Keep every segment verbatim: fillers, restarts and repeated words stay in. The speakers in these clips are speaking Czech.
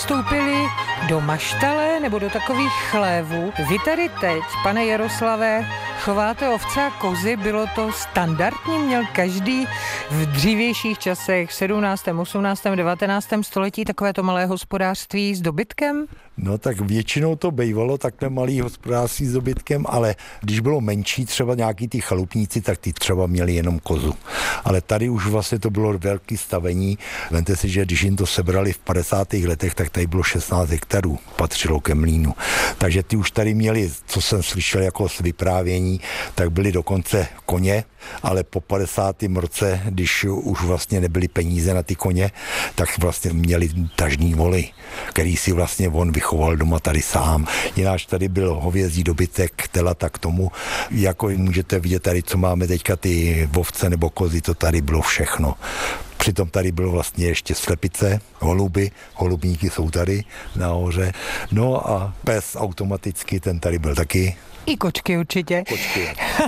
vstoupili do maštale nebo do takových chlévů. Vy tady teď, pane Jaroslave, chováte ovce a kozy, bylo to standardní, měl každý v dřívějších časech, v sedmnáctém, osmnáctém, devatenáctém století takovéto malé hospodářství s dobytkem? No tak většinou to bývalo takhle malý hospodářství s dobytkem, ale když bylo menší, třeba nějaký ty chalupníci, tak ty třeba měli jenom kozu. Ale tady už vlastně to bylo velký stavení. Vemte si, že když jim to sebrali v padesátých letech, tak tady bylo šestnáct hektarů, patřilo ke mlýnu. Takže ty už tady měli, co jsem slyšel jako z vyprávění, tak byly dokonce koně, ale po padesátém roce, když už vlastně nebyly peníze na ty koně, tak vlastně měli tažní voly, který si vlastně on vychoval doma tady sám. Jinak tady byl hovězí dobytek, telata k tomu, jako můžete vidět tady, co máme teďka ty ovce nebo kozy, to tady bylo všechno. Přitom tady bylo vlastně ještě slepice, holuby, holubníky jsou tady nahoře. No a pes automaticky, ten tady byl taky. I kočky určitě. Kočky.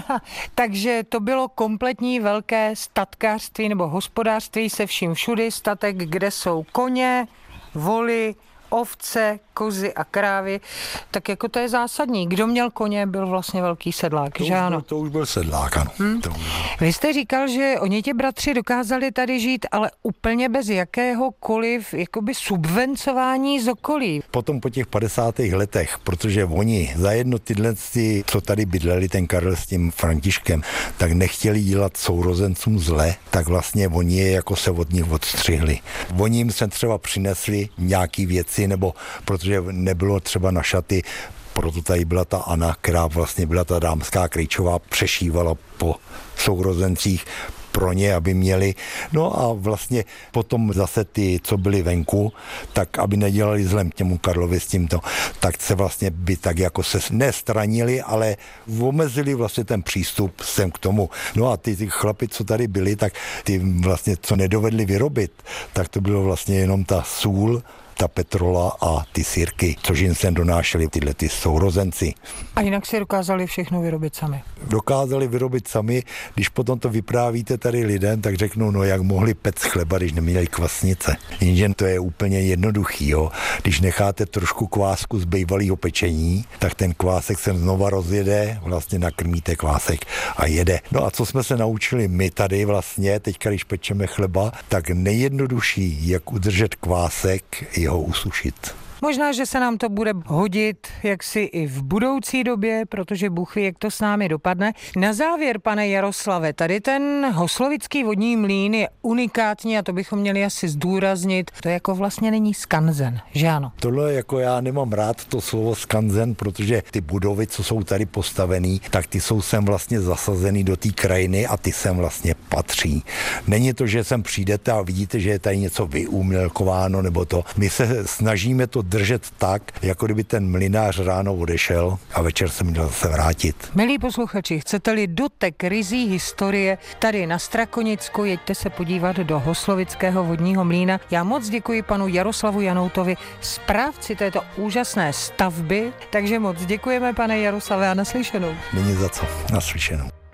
Takže to bylo kompletní velké statkářství nebo hospodářství se vším všudy, statek, kde jsou koně, voly, ovce, kozy a krávy, tak jako to je zásadní. Kdo měl koně, byl vlastně velký sedlák, to že už ano? Byl, to už byl sedlák, ano. Hmm? To už byl. Vy jste říkal, že oni ti bratři dokázali tady žít, ale úplně bez jakéhokoliv jakoby subvencování z okolí. Potom po těch padesátých letech, protože oni za jedno tyhle, co tady bydleli, ten Karel s tím Františkem, tak nechtěli dělat sourozencům zle, tak vlastně oni je jako se od nich odstřihli. Oni jim se třeba přinesli nějaký věci, nebo protože nebylo třeba na šaty, proto tady byla ta Anna, která vlastně byla ta dámská krejčová, přešívala po sourozencích pro ně, aby měli. No a vlastně potom zase ty, co byli venku, tak aby nedělali zlem těmu Karlovi s tímto, tak se vlastně by tak jako se nestranili, ale omezili vlastně ten přístup sem k tomu. No a ty, ty chlapi, co tady byli, tak ty vlastně, co nedovedli vyrobit, tak to bylo vlastně jenom ta sůl, ta petrola a ty sýrky, což jim sem donášeli tyhle ty sourozenci. A jinak si dokázali všechno vyrobit sami. Dokázali vyrobit sami, když potom to vyprávíte tady lidem, tak řeknou, no jak mohli pec chleba, když neměli kvasnice. Jenže to je úplně jednoduchý, jo. Když necháte trošku kvásku z bývalého pečení, tak ten kvásek se znova rozjede, vlastně nakrmíte kvásek a jede. No a co jsme se naučili my tady vlastně, teďka když pečeme chleba, tak nejjednodušší, jak udržet kvásek, ho usušit. Možná, že se nám to bude hodit jaksi i v budoucí době, protože Bůh ví, jak to s námi dopadne. Na závěr, pane Jaroslave, tady ten hoslovický vodní mlýn je unikátní a to bychom měli asi zdůraznit. To jako vlastně není skanzen, že ano? Tohle jako já nemám rád to slovo skanzen, protože ty budovy, co jsou tady postavený, tak ty jsou sem vlastně zasazený do té krajiny a ty sem vlastně patří. Není to, že sem přijdete a vidíte, že je tady něco vyumělkováno nebo to. My se snažíme to držet tak, jako kdyby ten mlynář ráno odešel a večer se měl zase vrátit. Milí posluchači, chcete-li dotek rizí historie tady na Strakonicku, jeďte se podívat do hoslovického vodního mlýna. Já moc děkuji panu Jaroslavu Janoutovi, správci této úžasné stavby, takže moc děkujeme, pane Jaroslave, a naslyšenou. Není za co, naslyšenou.